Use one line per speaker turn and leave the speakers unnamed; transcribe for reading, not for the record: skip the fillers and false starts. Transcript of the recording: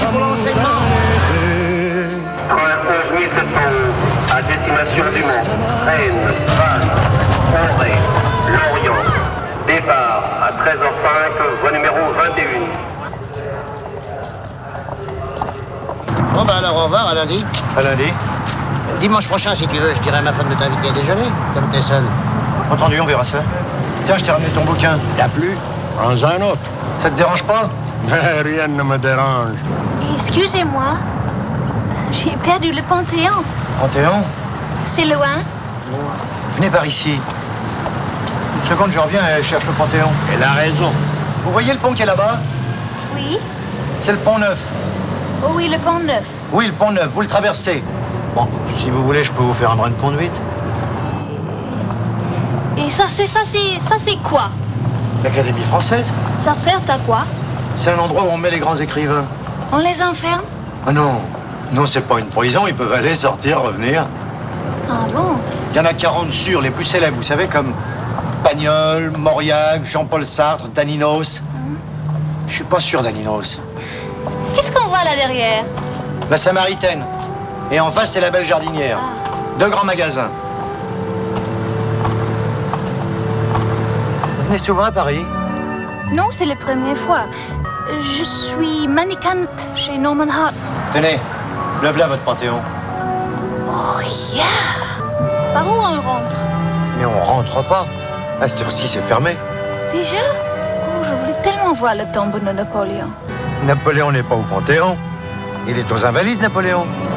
merci pour l'enseignement.
11 700 à destination du Mont, Rennes, Vannes, Auray, Lorient. Départ à 13h05, voie numéro 21.
Bon bah alors au revoir, à lundi.
À lundi.
Dimanche prochain, si tu veux, je dirai à ma femme de t'inviter à déjeuner, comme t'es seul.
Entendu, on verra ça. Tiens, je t'ai ramené ton bouquin.
T'as plu? Prends un autre.
Ça te dérange pas?
Rien ne me dérange.
Excusez-moi, j'ai perdu le Panthéon.
Panthéon?
C'est loin?
Venez par ici. Une seconde, je reviens et je cherche le Panthéon.
Elle a raison.
Vous voyez le pont qui est là-bas?
Oui.
C'est le pont Neuf.
Oh oui, le Pont Neuf.
Oui, le pont Neuf, vous le traversez. Bon, si vous voulez, je peux vous faire un brin de conduite.
Et ça c'est quoi?
L'Académie française.
Ça sert à quoi?
C'est un endroit où on met les grands écrivains.
On les enferme?
Ah non, non, c'est pas une prison, ils peuvent aller, sortir, revenir.
Ah bon?
Il y en a 40 sûrs, les plus célèbres, vous savez, comme Pagnol, Mauriac, Jean-Paul Sartre, Daninos. Je suis pas sûr d'Aninos.
Qu'est-ce qu'on voit là derrière?
La Samaritaine. Et en face, c'est la Belle Jardinière. Deux grands magasins. Vous venez souvent à Paris?
Non, c'est la première fois. Je suis mannequin chez Norman Hart.
Tenez, lève-la votre Panthéon.
Oh, yeah! Par où on rentre?
Mais on rentre pas. À cette heure-ci, c'est fermé.
Déjà? Oh, je voulais tellement voir le tombeau de Napoléon.
Napoléon n'est pas au Panthéon. Il est aux Invalides, Napoléon.